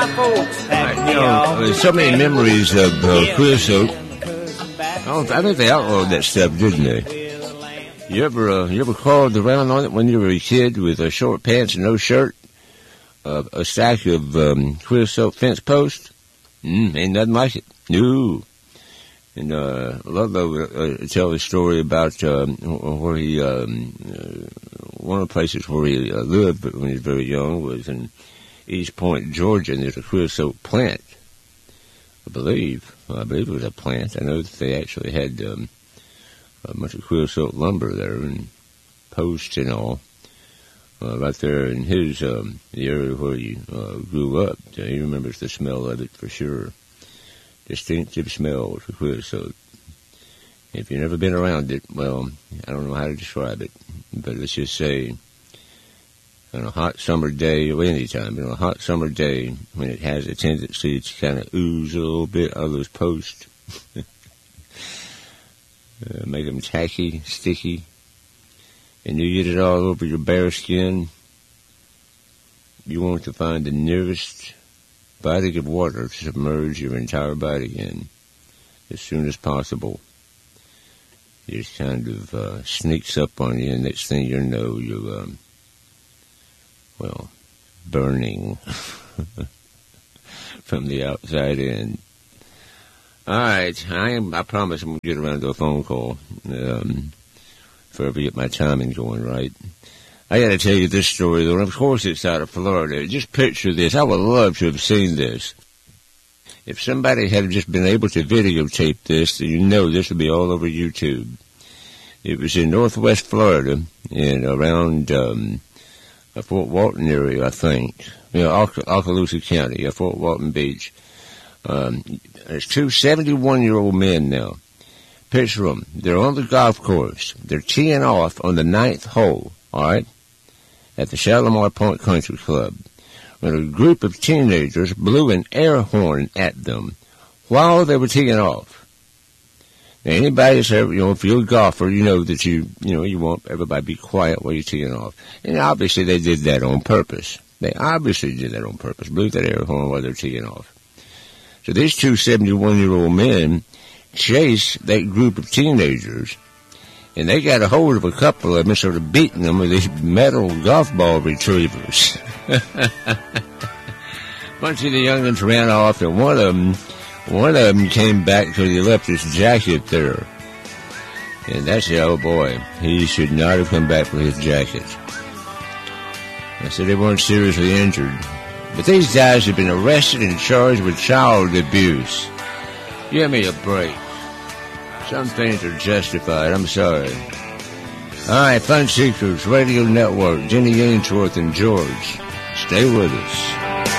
There's so many memories of creosote. I think they outlawed that stuff, didn't they? You ever crawled around on it when you were a kid with short pants and no shirt? A stack of creosote fence posts? Ain't nothing like it. No. And Ludlow would tell a story about where he, one of the places where he lived when he was very young was in East Point, Georgia, and there's a creosote plant. I believe it was a plant. I know that they actually had a bunch of creosote lumber there and posts and all right there in his the area where he grew up. He remembers the smell of it for sure. Distinctive smell of creosote. If you've never been around it, well, I don't know how to describe it, but let's just say on a hot summer day, or any time, a hot summer day when it has a tendency to kind of ooze a little bit out of those posts, make them tacky, sticky, and you get it all over your bare skin, you want to find the nearest body of water to submerge your entire body in as soon as possible. It just kind of sneaks up on you, and next thing you know, you're, burning from the outside in. All right, I promise I'm going to get around to a phone call if I ever get my timing going right. I got to tell you this story, though, and of course it's out of Florida. Just picture this. I would love to have seen this. If somebody had just been able to videotape this, you know this would be all over YouTube. It was in northwest Florida, and around Fort Walton area, I think. Okaloosa County, Fort Walton Beach. There's two 71-year-old men now. Picture them. They're on the golf course. They're teeing off on the 9th hole, all right? At the Shalimar Point Country Club, when a group of teenagers blew an air horn at them while they were teeing off. Now, anybody that's ever, if you're a golfer, you know that you want everybody to be quiet while you're teeing off. And obviously they did that on purpose. Blew that air horn while they're teeing off. So these two 71-year-old men chase that group of teenagers, and they got a hold of a couple of them and started beating them with these metal golf ball retrievers. Bunch of the young'uns ran off, and one of them came back because he left his jacket there. And that's the old boy. He should not have come back with his jacket. I said they weren't seriously injured. But these guys have been arrested and charged with child abuse. Give me a break. Some things are justified. I'm sorry. All right, Fun Seekers Radio Network, Jenny Ainsworth and George. Stay with us.